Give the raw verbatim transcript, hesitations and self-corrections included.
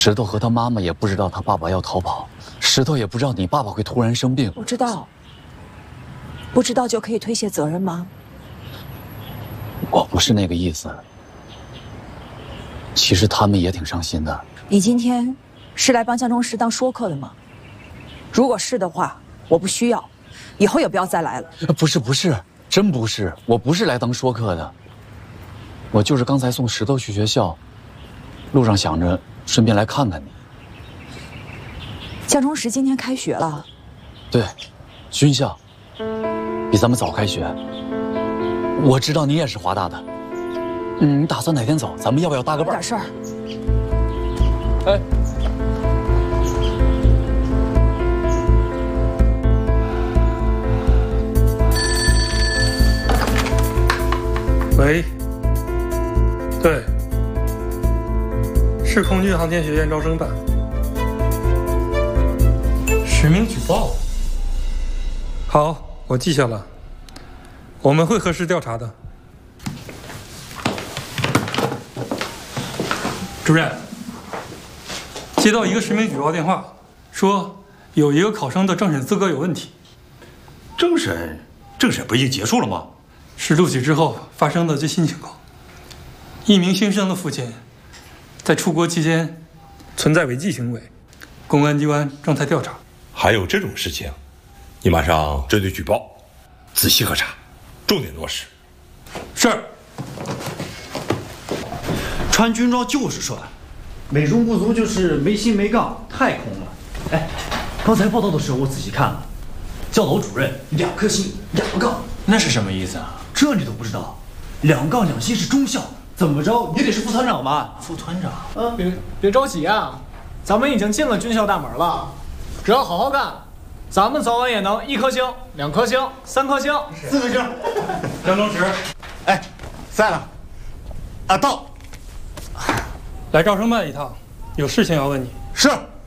石头和他妈妈也不知道他爸爸要逃跑，石头也不知道你爸爸会突然生病。 我知道，不知道就可以推卸责任吗？ 我不是那个意思。其实他们也挺伤心的。 你今天是来帮江中石当说客的吗？如果是的话，我不需要，以后也不要再来了。 不是不是，真不是，我不是来当说客的。我就是刚才送石头去学校，路上想着顺便来看看你。 江中石今天开学了。 对，军校，比咱们早开学。我知道你也是华大的。嗯，你打算哪天走？咱们要不要搭个伴？ 有点事儿。 哎。 喂，对，是空军航天学院招生办。实名举报。好，我记下了，我们会核实调查的。主任，接到一个实名举报电话，说有一个考生的政审资格有问题。 政审？政审不已经结束了吗？ 是录取之后发生的最新情况。一名新生的父亲在出国期间存在违纪行为，公安机关正在调查。 还有这种事情？你马上针对举报仔细核查，重点落实。 是。 穿军装就是帅，美中不足就是没心没杠，太空了。哎，刚才报道的时候我仔细看了，教导主任两颗星两个杠， 那是什么意思啊？ 这你都不知道？两杠两星是中校，怎么着也得是副团长吧？ 副团长， 嗯，别别着急啊，咱们已经进了军校大门了，只要好好干，咱们早晚也能一颗星、两颗星、三颗星、 四颗星。 江中石， 哎，在了。啊，到。 来招生办一趟，有事情要问你。 是。